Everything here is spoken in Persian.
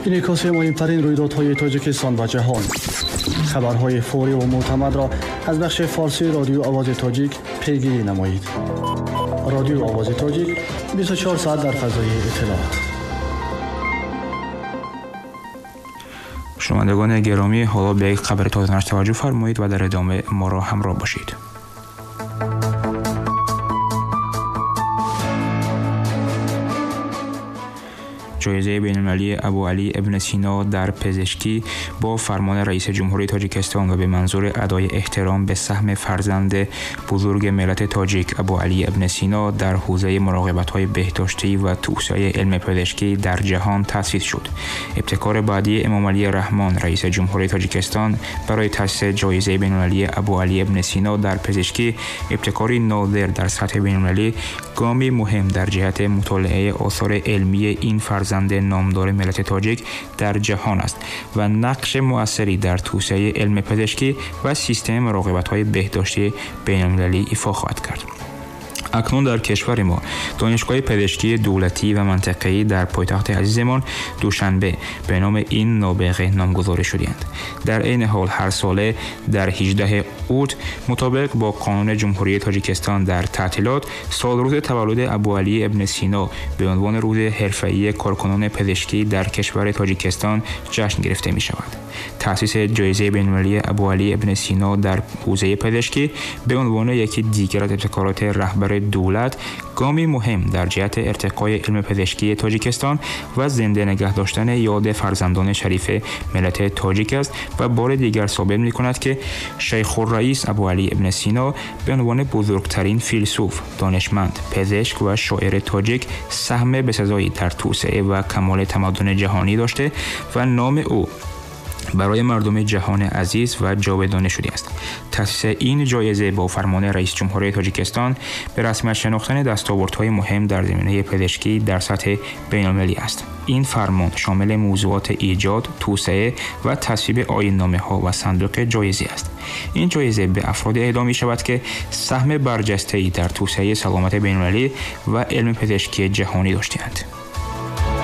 انعکاس مهمترین رویدادهای تاجیکستان و جهان. خبرهای فوری و معتمد را از بخش فارسی رادیو آواز تاجیک پیگیری نمایید. رادیو آواز تاجیک 24 ساعت در فضای اطلاعات. شنوندگان گرامی، حالا به یک خبر تازه توجه فرمایید و در ادامه ما را همراه باشید. جایزه بین‌المللی ابوعلی ابن سینا در پزشکی با فرمان رئیس جمهوری تاجیکستان و به منظور ادای احترام به سهم فرزند بزرگ ملت تاجیک ابوعلی ابن سینا در حوزه مراقبت‌های بهداشتی و توسعه علم پزشکی در جهان تأسیس شد. ابتکار بعدی امام علی رحمان رئیس جمهوری تاجیکستان برای تأسیس جایزه بین‌المللی ابوعلی ابن سینا در پزشکی، ابتکاری نادر در سطح بین‌المللی، گامی مهم در جهت مطالعه آثار علمی این فرزند نامدار ملت تاجیک در جهان است و نقش مؤثری در توسعه علم پزشکی و سیستم مراقبت‌های بهداشتی بین‌المللی ایفا خواهد کرد. اکنون در کشور ما دانشگاه پزشکی دولتی و منطقه‌ای در پایتخت عزیزمان دوشنبه به نام این نابغه نامگذاری شدند. در این حال هر ساله در 18 اوت مطابق با قانون جمهوری تاجیکستان در تعطیلات سالروز تولد ابوعلی ابن سینا به عنوان روز حرفه‌ای کارکنان پزشکی در کشور تاجیکستان جشن گرفته می شود. تأسیس جایزه بین‌المللی ابوعلی ابن سینا در حوزه پزشکی به عنوان یکی دیگر از ابتکارات رهبر دولت، گامی مهم در جهت ارتقای علم پزشکی تاجیکستان و زنده نگه داشتن یاد فرزندان شریف ملت تاجیک است و بار دیگر ثابت می‌کند که شیخ الرئیس ابوعلی ابن سینا به عنوان بزرگترین فیلسوف، دانشمند، پزشک و شاعر تاجیک سهم بسزایی در توسعه و کمال تمدن جهانی داشته و نام او برای مردم جهان عزیز و جاودانه شده است. تأسیس این جایزه با فرمان رئیس جمهوری تاجیکستان به رسمیت شناختن دستاوردهای مهم در زمینه پزشکی در سطح بین‌المللی است. این فرمان شامل موضوعات ایجاد، توسعه و تصویب آیین‌نامه‌ها و صندوق جایزه است. این جایزه به افراد اهدا می‌شود که سهم برجسته‌ای در توسعه سلامت بین‌المللی و علم پزشکی جهانی داشته‌اند.